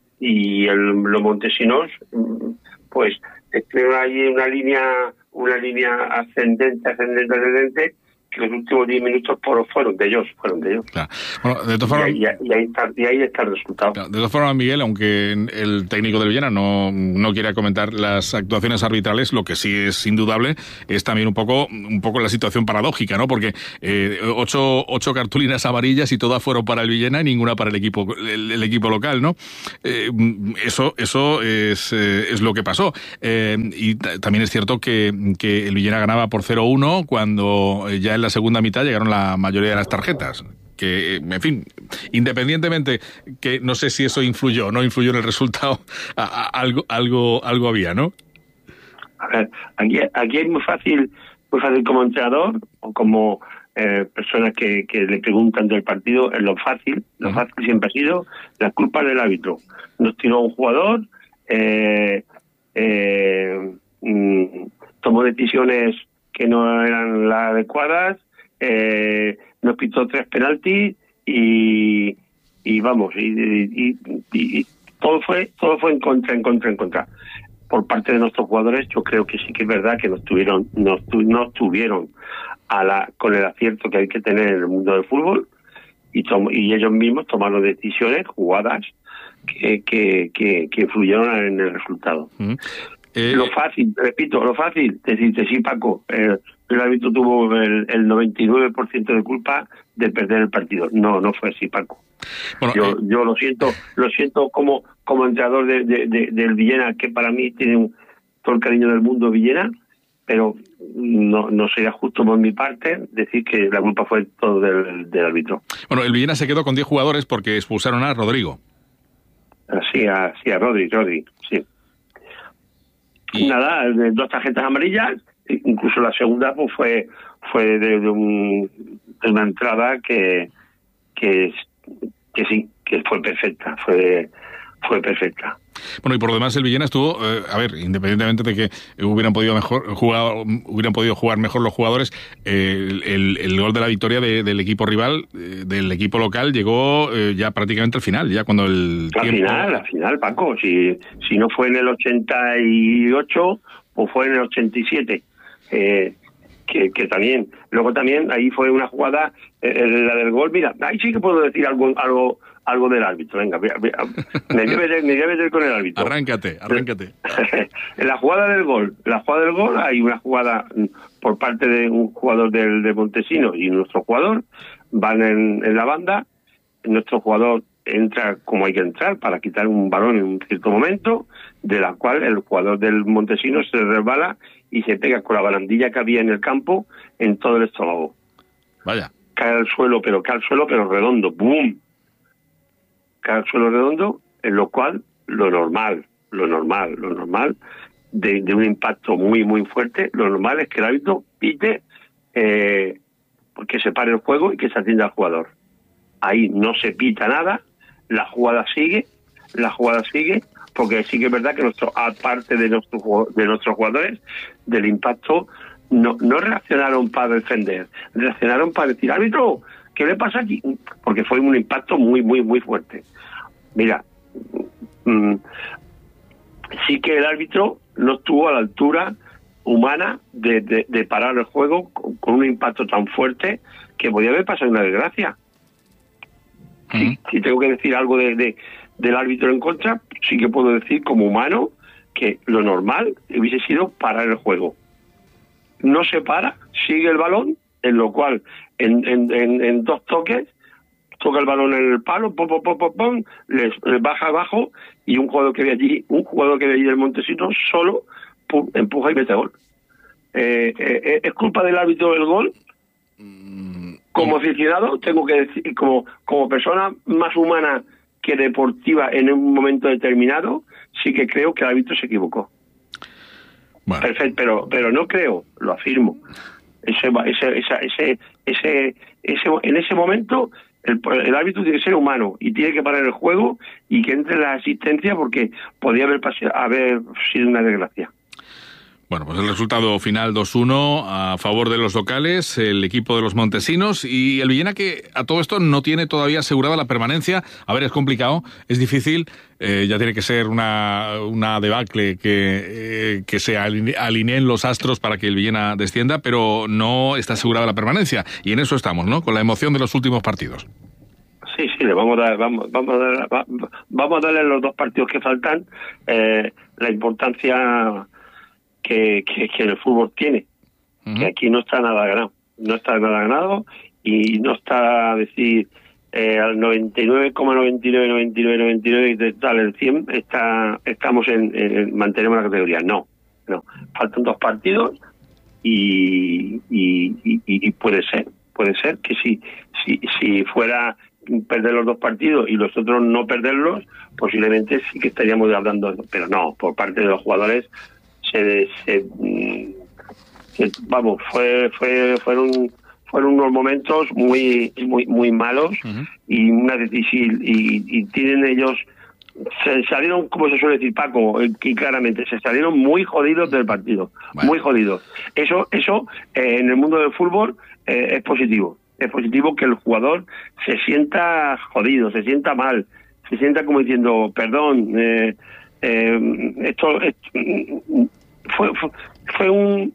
y el, los montesinos, pues, estuvieron ahí una línea, una línea ascendente, ascendente, ascendente, que los últimos diez minutos por, fueron de ellos, fueron de ellos. Claro. Bueno, de todas formas, y, ahí, y, ahí está, y ahí está el resultado. Claro, de todas formas, Miguel, aunque el técnico del Villena no, no quiera comentar las actuaciones arbitrales, lo que sí es indudable es también un poco, un poco la situación paradójica, ¿no? Porque eh, ocho, ocho cartulinas amarillas y todas fueron para el Villena y ninguna para el equipo, el, el equipo local, ¿no? Eh, eso, eso es, eh, es lo que pasó. Eh, y t- también es cierto que, que el Villena ganaba por cero uno cuando ya el la segunda mitad llegaron la mayoría de las tarjetas. Que, en fin, independientemente que no sé si eso influyó o no influyó en el resultado, a, a, algo, algo, algo había, ¿no? A ver, aquí, aquí es muy fácil, muy fácil como entrenador o como eh, personas que, que le preguntan del partido, es lo fácil, lo uh-huh. fácil siempre ha sido la culpa del árbitro. Nos tiró un jugador, eh, eh, mm, tomó decisiones que no eran las adecuadas, eh, nos pitó tres penaltis y, y vamos, y, y, y, y todo fue todo fue en contra, en contra, en contra. Por parte de nuestros jugadores, yo creo que sí que es verdad que nos tuvieron, nos, nos tuvieron a la, con el acierto que hay que tener en el mundo del fútbol, y, tom, y ellos mismos tomaron decisiones, jugadas, que, que, que, que influyeron en el resultado. Mm. Eh, lo fácil, repito, lo fácil, decirte, sí, Paco, eh, el árbitro tuvo el, el noventa y nueve por ciento de culpa de perder el partido. No, no fue así, Paco. Bueno, yo, eh, yo lo siento, lo siento como, como entrenador de, de, de, del Villena, que para mí tiene un, todo el cariño del mundo Villena, pero no, no sería justo por mi parte decir que la culpa fue todo del, del árbitro. Bueno, el Villena se quedó con diez jugadores porque expulsaron a Rodrigo. Sí, a, sí, a Rodri, Rodri, sí. Y nada, dos tarjetas amarillas, incluso la segunda pues fue fue de, de, un, de una entrada que que que sí, que fue perfecta, fue fue perfecta. Bueno, y por lo demás el Villena estuvo, eh, a ver, independientemente de que hubieran podido mejor jugar, hubieran podido jugar mejor los jugadores, eh, el, el, el gol de la victoria de, del equipo rival, eh, del equipo local, llegó eh, ya prácticamente al final, ya cuando el la tiempo... final, la final, Paco, si si no fue en el ochenta y ocho, pues fue en el ochenta y siete, eh, que, que también, luego también ahí fue una jugada, eh, la del gol, mira, ahí sí que puedo decir algo algo algo del árbitro, venga, me voy a meter con el árbitro. Arráncate, arráncate. En la jugada del gol, la jugada del gol, hay una jugada por parte de un jugador del de Montesinos y nuestro jugador, van en, en la banda, nuestro jugador entra como hay que entrar para quitar un balón en un cierto momento, de la cual el jugador del Montesinos se resbala y se pega con la barandilla que había en el campo en todo el estómago. Vaya. Cae al suelo, pero cae al suelo, pero redondo, ¡boom! Cae al suelo redondo, en lo cual lo normal, lo normal, lo normal, de, de un impacto muy, muy fuerte, lo normal es que el árbitro pite, eh, que se pare el juego y que se atienda al jugador. Ahí no se pita nada, la jugada sigue, la jugada sigue, porque sí que es verdad que nuestro, aparte de, nuestro, de nuestros jugadores, del impacto, no, no reaccionaron para defender, reaccionaron para decir, árbitro, ¿qué le pasa aquí? Porque fue un impacto muy, muy, muy fuerte. Mira, mmm, sí que el árbitro no estuvo a la altura humana de, de, de parar el juego con, con un impacto tan fuerte que podía haber pasado una desgracia. Uh-huh. Si, si tengo que decir algo de, de, del árbitro en contra, sí que puedo decir como humano que lo normal hubiese sido parar el juego. No se para, sigue el balón, en lo cual en, en, en, en dos toques toca el balón en el palo, pom, pom, pom, pom, pom, les, les baja abajo y un jugador que ve allí, un jugador que ve allí del Montesino solo pum, empuja y mete gol. Eh, eh, ¿Es culpa del árbitro del gol? Como aficionado, tengo que decir, como, como persona más humana que deportiva en un momento determinado, sí que creo que el árbitro se equivocó. Bueno. Perfecto, pero, pero no creo, lo afirmo. ese, ese, esa, ese, ese, ese, en ese momento el, el árbitro tiene que ser humano y tiene que parar el juego y que entre la asistencia porque podía haber, pase, haber sido una desgracia. Bueno, pues el resultado final dos uno a favor de los locales, el equipo de los montesinos y el Villena, que a todo esto no tiene todavía asegurada la permanencia. A ver, es complicado, es difícil, eh, ya tiene que ser una, una debacle que, eh, que se alineen los astros para que el Villena descienda, pero no está asegurada la permanencia. Y en eso estamos, ¿no? Con la emoción de los últimos partidos. Sí, sí, le vamos a dar, vamos, vamos a dar, vamos a darle los dos partidos que faltan eh, la importancia Que, que, que el fútbol tiene, uh-huh. que aquí no está nada ganado, no está nada ganado y no está a decir eh, al noventa y nueve coma noventa y nueve, noventa y nueve, noventa y nueve y tal, el cien está, estamos en, en mantenemos la categoría, no, no, faltan dos partidos y, y, y, y puede ser, puede ser que si, si, si fuera perder los dos partidos y los otros no perderlos, posiblemente sí que estaríamos hablando, pero no, por parte de los jugadores Se, se, se, vamos, fue, fue, fueron, fueron unos momentos muy, muy, muy malos uh-huh. y una difícil y, y tienen ellos, se salieron, como se suele decir Paco, y claramente se salieron muy jodidos del partido, bueno. muy jodidos. Eso, eso eh, en el mundo del fútbol eh, es positivo, es positivo que el jugador se sienta jodido, se sienta mal, se sienta como diciendo, perdón. Eh, Eh, esto, esto fue, fue, fue un,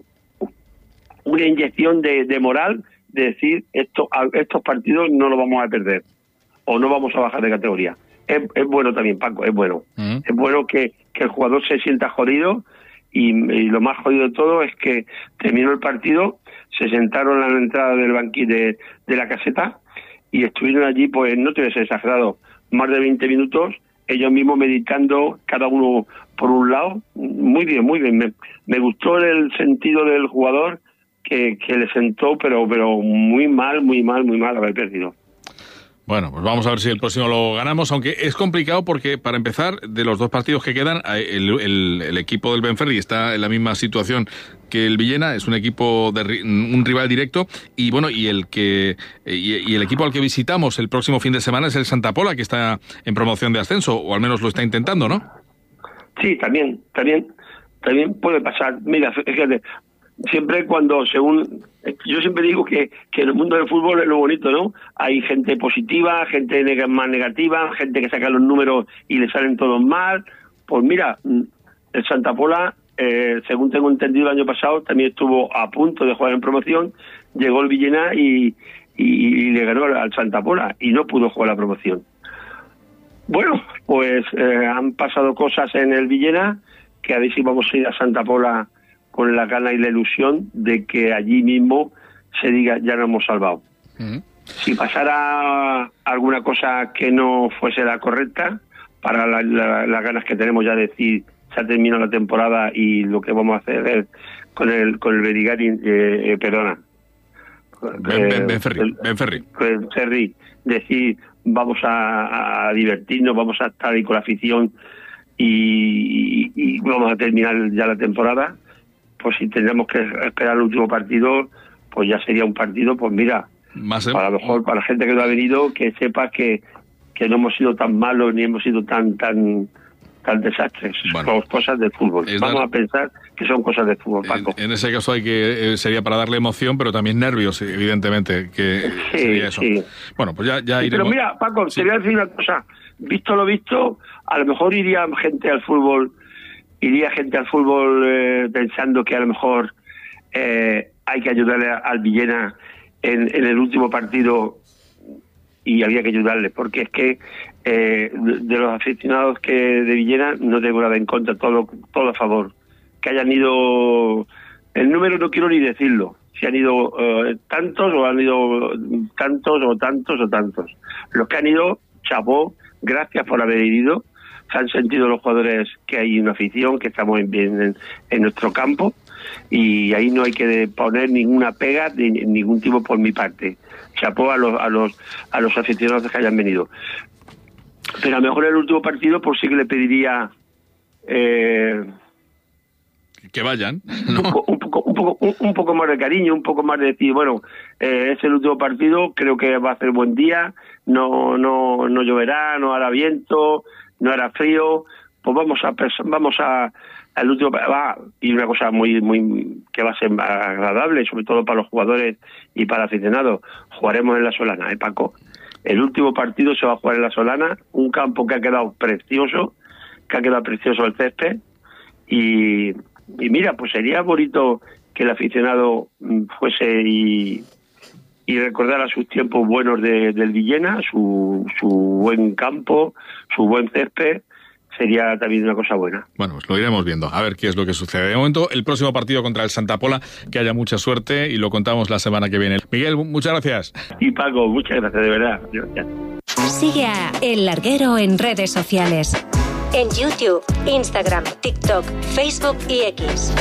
una inyección de, de moral de decir esto, estos partidos no los vamos a perder o no vamos a bajar de categoría. Es, es bueno también, Paco, es bueno. Uh-huh. Es bueno que, que el jugador se sienta jodido y, y lo más jodido de todo es que terminó el partido, se sentaron a la entrada del banquillo de, de la caseta y estuvieron allí, pues no te voy a ser exagerado, más de veinte minutos ellos mismos meditando, cada uno por un lado. Muy bien, muy bien. Me, me gustó el sentido del jugador que, que le sentó, pero pero muy mal, muy mal, muy mal haber perdido. Bueno, pues vamos a ver si el próximo lo ganamos, aunque es complicado porque, para empezar, de los dos partidos que quedan, el, el, el equipo del Benferri está en la misma situación que el Villena, es un equipo de un rival directo, y bueno, y el que y, y el equipo al que visitamos el próximo fin de semana es el Santa Pola, que está en promoción de ascenso, o al menos lo está intentando, ¿no? Sí, también, también, también puede pasar. Mira, fíjate, siempre cuando, según, yo siempre digo que, que en el mundo del fútbol es lo bonito, ¿no? Hay gente positiva, gente neg- más negativa, gente que saca los números y le salen todos mal. Pues mira, el Santa Pola, eh, según tengo entendido, el año pasado también estuvo a punto de jugar en promoción, llegó el Villena y, y, y le ganó al Santa Pola y no pudo jugar la promoción. Bueno, pues eh, han pasado cosas en el Villena que a ver si vamos a ir a Santa Pola con la gana y la ilusión de que allí mismo se diga ya nos hemos salvado. Uh-huh. Si pasara alguna cosa que no fuese la correcta, para la, la, las ganas que tenemos ya de decir se ha terminado la temporada y lo que vamos a hacer es con el con el Berigari, eh, eh, perdona, Ben, ben, Benferri, Benferri. Benferri, decir vamos a, a divertirnos, vamos a estar ahí con la afición y, y, y vamos a terminar ya la temporada. Pues si tendríamos que esperar el último partido, pues ya sería un partido, pues mira, Más, ¿eh? a lo mejor para la gente que no ha venido, que sepa que, que no hemos sido tan malos ni hemos sido tan tan tan desastres. Bueno, son cosas de fútbol. Vamos dar... a pensar que son cosas de fútbol, Paco. En, en ese caso hay que eh, sería para darle emoción, pero también nervios, evidentemente, que sí, sería eso. Sí. Bueno, pues ya, ya sí, iremos. Pero mira, Paco, sí. te voy a decir una cosa. Visto lo visto, a lo mejor iría gente al fútbol, iría gente al fútbol eh, pensando que a lo mejor eh, hay que ayudarle al Villena en, en el último partido y había que ayudarle, porque es que eh, de, de los aficionados que de Villena no tengo nada en contra, todo todo a favor. Que hayan ido, el número no quiero ni decirlo, si han ido eh, tantos o han ido tantos o tantos o tantos. Los que han ido, chapó, gracias por haber ido. Se han sentido los jugadores que hay una afición, que estamos en, en, en nuestro campo, y ahí no hay que poner ninguna pega de ningún tipo por mi parte. Chapó a los a los a los aficionados que hayan venido. Pero a lo mejor el último partido por sí que le pediría eh, que vayan, ¿no? un, poco, un, poco, un poco un, un poco más de cariño, un poco más de decir, bueno, eh, es el último partido, creo que va a ser buen día, no no no lloverá, no hará viento, no hará frío, pues vamos a vamos a al último va y una cosa muy muy que va a ser agradable, sobre todo para los jugadores y para aficionados, jugaremos en La Solana, ¿eh, Paco? El último partido se va a jugar en La Solana, un campo que ha quedado precioso, que ha quedado precioso el césped, y, y mira, pues sería bonito que el aficionado fuese y, y recordara sus tiempos buenos de, del Villena, su, su buen campo, su buen césped. Sería también una cosa buena. Bueno, pues lo iremos viendo, a ver qué es lo que sucede. De momento, el próximo partido contra el Santa Pola, que haya mucha suerte y lo contamos la semana que viene. Miguel, muchas gracias. Y Paco, muchas gracias, de verdad. Gracias. Sigue a El Larguero en redes sociales. En YouTube, Instagram, TikTok, Facebook y X.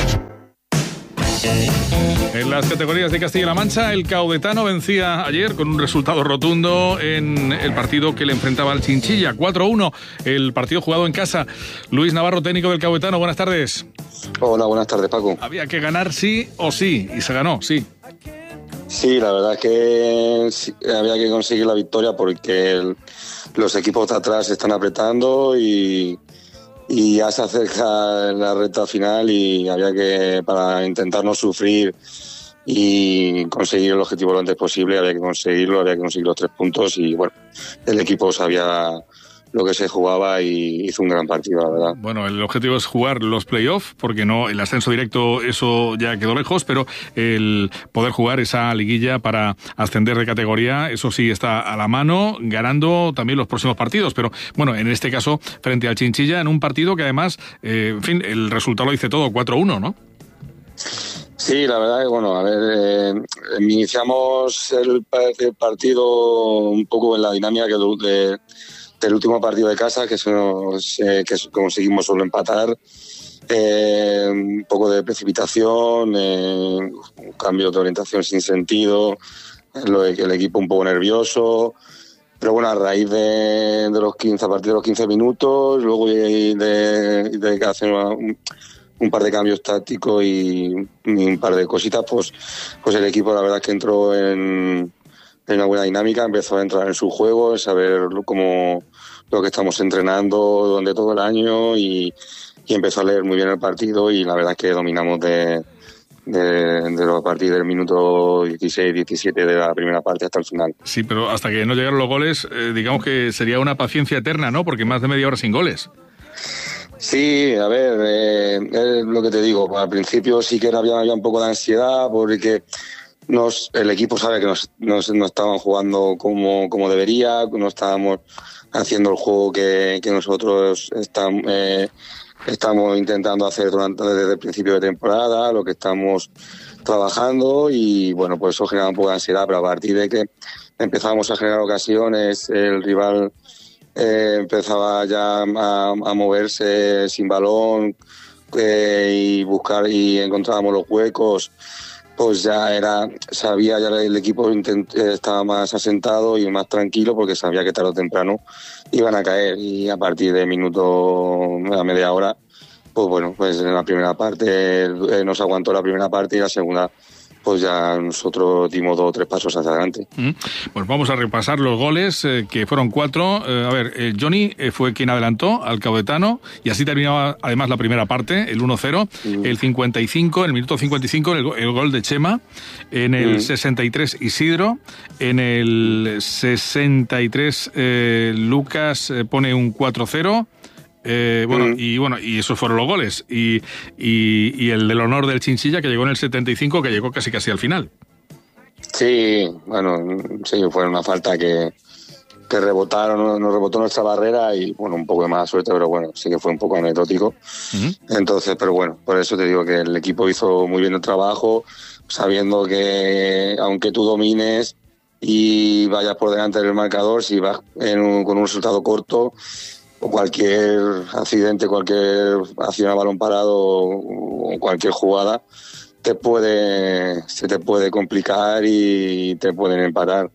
En las categorías de Castilla-La Mancha, el Caudetano vencía ayer con un resultado rotundo en el partido que le enfrentaba al Chinchilla, cuatro uno, el partido jugado en casa. Luis Navarro, técnico del Caudetano, buenas tardes. Hola, buenas tardes, Paco. Había que ganar sí o sí, y se ganó, sí. Sí, la verdad es que sí, había que conseguir la victoria porque el, los equipos de atrás están apretando y... y ya se acerca la recta final y había que, para intentar no sufrir y conseguir el objetivo lo antes posible, había que conseguirlo, había que conseguir los tres puntos y bueno, el equipo sabía lo que se jugaba y hizo un gran partido, la verdad. Bueno, el objetivo es jugar los playoffs, porque no el ascenso directo, eso ya quedó lejos, pero el poder jugar esa liguilla para ascender de categoría, eso sí está a la mano, ganando también los próximos partidos, pero bueno, en este caso, frente al Chinchilla, en un partido que además, eh, en fin, el resultado lo dice todo, cuatro uno, ¿no? Sí, la verdad que, bueno, a ver, eh, iniciamos el, el partido un poco en la dinámica que de del último partido de casa, que, nos, eh, que conseguimos solo empatar, eh, un poco de precipitación, eh, un cambio de orientación sin sentido, lo de que el equipo un poco nervioso, pero bueno, a raíz de, de los quince, a partir de los quince minutos, luego de, de, de hacer una, un, un par de cambios tácticos y, y un par de cositas, pues, pues el equipo la verdad es que entró en en una buena dinámica, empezó a entrar en su juego, saber cómo lo que estamos entrenando durante todo el año y, y empezó a leer muy bien el partido y la verdad es que dominamos de, de, de a partir del minuto dieciséis diecisiete de la primera parte hasta el final. Sí, pero hasta que no llegaron los goles, eh, digamos que sería una paciencia eterna, ¿no? Porque más de media hora sin goles. Sí, a ver, eh, es lo que te digo, al principio sí que había, había un poco de ansiedad porque... Nos, el equipo sabe que nos, nos, no estaban jugando como, como debería, no estábamos haciendo el juego que, que nosotros estamos, eh, estamos intentando hacer durante, desde el principio de temporada, lo que estamos trabajando y bueno, pues eso genera un poco de ansiedad, pero a partir de que empezamos a generar ocasiones, el rival eh, empezaba ya a, a moverse sin balón eh, y buscar y encontrábamos los huecos, pues ya era, sabía, ya el equipo intent, estaba más asentado y más tranquilo porque sabía que tarde o temprano iban a caer y a partir de minuto, a media hora, pues bueno, pues en la primera parte eh, nos aguantó la primera parte y la segunda pues ya nosotros dimos dos o tres pasos hacia adelante. Mm. Pues vamos a repasar los goles, eh, que fueron cuatro. Eh, a ver, eh, Johnny eh, fue quien adelantó al Caudetano y así terminaba además la primera parte, el uno cero. Mm. El cincuenta y cinco, el minuto cincuenta y cinco, el, el gol de Chema. En el mm. sesenta y tres, Isidro. En el sesenta y tres, eh, Lucas eh, pone un cuatro cero. Eh, bueno, mm. y bueno, y esos fueron los goles. Y, y, y el del honor del Chinchilla, que llegó en el setenta y cinco, que llegó casi casi al final. Sí, bueno, sí, fue una falta que, que rebotaron, nos rebotó nuestra barrera y bueno, un poco de mala suerte, pero bueno, sí que fue un poco anecdótico. Mm. Entonces, pero bueno, por eso te digo que el equipo hizo muy bien el trabajo, sabiendo que aunque tú domines y vayas por delante del marcador, si vas en un, con un resultado corto, o cualquier accidente, cualquier acción a balón parado o cualquier jugada te puede se te puede complicar y te pueden empatar.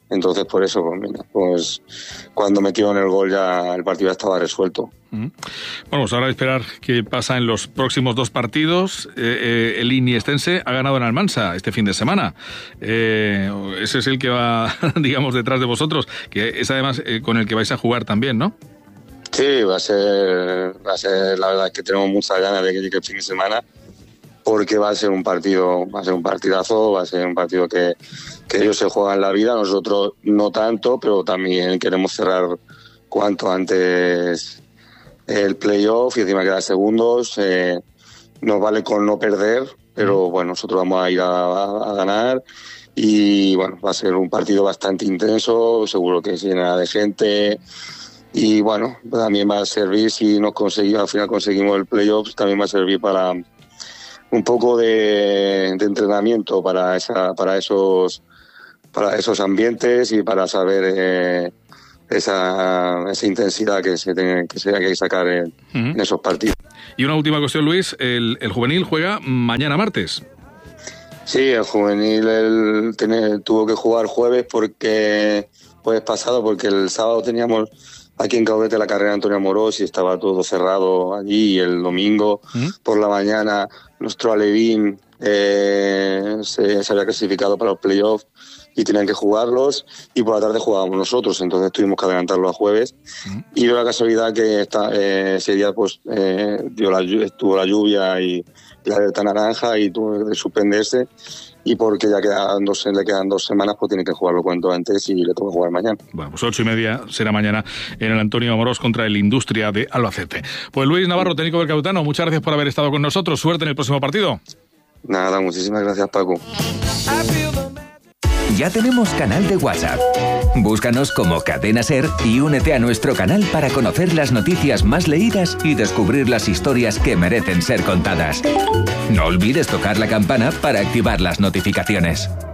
Entonces, por eso, pues, mira, pues cuando metió en el gol ya el partido ya estaba resuelto. Mm. Vamos ahora a esperar qué pasa en los próximos dos partidos. Eh, eh, el Iniestense ha ganado en Almansa este fin de semana. Eh, ese es el que va, digamos, detrás de vosotros, que es además eh, con el que vais a jugar también, ¿no? Sí, va a ser, va a ser, la verdad es que tenemos muchas ganas de que llegue el fin de semana, porque va a ser un partido, va a ser un partidazo, va a ser un partido que, que ellos se juegan la vida, nosotros no tanto, pero también queremos cerrar cuanto antes el playoff y encima quedar segundos. Eh, nos vale con no perder, pero bueno, nosotros vamos a ir a, a, a ganar y bueno, va a ser un partido bastante intenso, seguro que se llenará de gente. Y bueno, también va a servir, si nos conseguimos, al final conseguimos el playoff, también va a servir para un poco de, de entrenamiento para esa, para esos, para esos ambientes y para saber eh, esa, esa intensidad que se tiene, que se hay que sacar en, uh-huh. en esos partidos. Y una última cuestión, Luis, el, el juvenil juega mañana martes. Sí, el juvenil el, tiene, tuvo que jugar jueves porque jueves pasado porque el sábado teníamos aquí en Caudete la carrera de Antonio Amorós y estaba todo cerrado allí, y el domingo ¿Mm? por la mañana nuestro Alevín eh, se, se había clasificado para los playoffs y tenían que jugarlos, y por la tarde jugábamos nosotros, entonces tuvimos que adelantarlo a jueves. ¿Mm? Y dio la casualidad que esta, eh, ese día pues eh, dio la, estuvo la lluvia y la alerta naranja y tuvo que suspenderse, y porque ya quedan dos, le quedan dos semanas, pues tiene que jugarlo cuanto antes y le toca jugar mañana. Bueno, pues ocho y media será mañana en el Antonio Amorós contra el Industria de Albacete. Pues Luis Navarro, técnico del Cautano, muchas gracias por haber estado con nosotros. Suerte en el próximo partido. Nada, muchísimas gracias, Paco. Ya tenemos canal de WhatsApp. Búscanos como Cadena Ser y únete a nuestro canal para conocer las noticias más leídas y descubrir las historias que merecen ser contadas. No olvides tocar la campana para activar las notificaciones.